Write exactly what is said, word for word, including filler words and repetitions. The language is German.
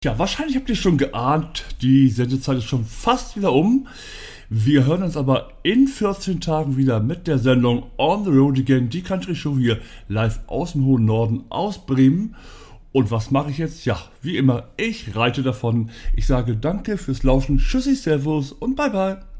Ja, wahrscheinlich habt ihr schon geahnt, die Sendezeit ist schon fast wieder um. Wir hören uns aber in vierzehn Tagen wieder mit der Sendung On the Road Again, die Country Show hier live aus dem hohen Norden, aus Bremen. Und was mache ich jetzt? Ja, wie immer, ich reite davon. Ich sage danke fürs Lauschen, tschüssi, servus und bye bye.